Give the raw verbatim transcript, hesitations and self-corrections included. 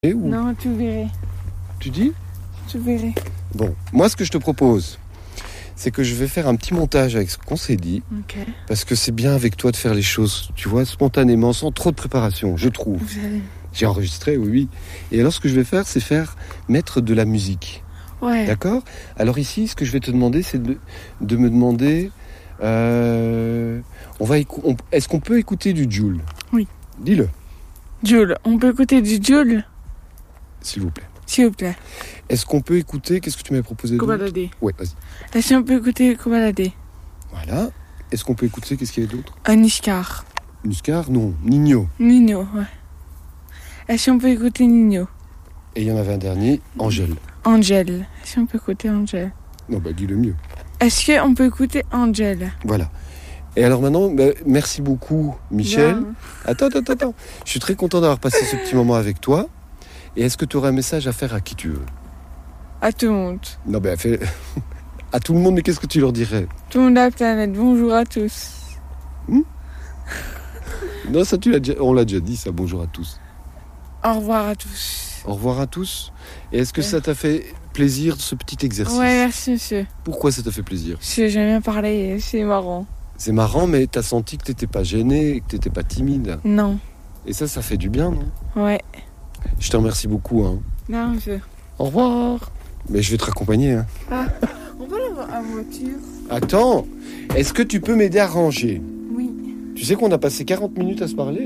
Ou... Non, tu verrais. Tu dis ? Tu verrais. Bon, moi ce que je te propose, c'est que je vais faire un petit montage avec ce qu'on s'est dit. Ok. Parce que c'est bien avec toi de faire les choses, tu vois, spontanément, sans trop de préparation, je trouve. Vous allez... J'ai enregistré, oui, oui. Et alors ce que je vais faire, c'est faire mettre de la musique. Ouais. D'accord ? Alors ici, ce que je vais te demander, c'est de, de me demander... Euh, on va écou- on, est-ce qu'on peut écouter du Jul ? Oui. Dis-le, Jules, on peut écouter du Jules, s'il vous plaît. s'il vous plaît. Est-ce qu'on peut écouter... Qu'est-ce que tu m'avais proposé d'autre ? Kobalade. Oui, vas-y. Est-ce qu'on peut écouter Kobalade? Voilà. Est-ce qu'on peut écouter... Qu'est-ce qu'il y a d'autre ? Un Iskar. Nuskar ? Non. Nino. Nino, ouais. Est-ce qu'on peut écouter Nino? Et il y en avait un dernier, Angèle. Angel. Est-ce qu'on peut écouter Angel? Non, bah dis le mieux. Est-ce qu'on peut écouter Angel? Voilà. Et alors maintenant, bah, merci beaucoup, Michel. Bien. Attends, attends, attends. Je suis très content d'avoir passé ce petit moment avec toi. Et est-ce que tu aurais un message à faire à qui tu veux ? À tout le monde. Non, ben, fais... à tout le monde, mais qu'est-ce que tu leur dirais ? Tout le monde à la planète. Bonjour à tous. Non, ça, tu l'as déjà... on l'a déjà dit, ça. Bonjour à tous. Au revoir à tous. Au revoir à tous. Et est-ce que Ouais. ça t'a fait plaisir, ce petit exercice ? Ouais, merci monsieur. Pourquoi ça t'a fait plaisir ? Parce que j'aime bien parler, c'est marrant. C'est marrant, mais t'as senti que t'étais pas gêné, que t'étais pas timide. Non. Et ça, ça fait du bien, non ? Ouais. Je te remercie beaucoup, hein. Non, monsieur. Au revoir. Mais je vais te raccompagner, hein. Ah, on peut l'avoir à voiture? Attends, est-ce que tu peux m'aider à ranger ? Oui. Tu sais qu'on a passé quarante minutes à se parler, là ?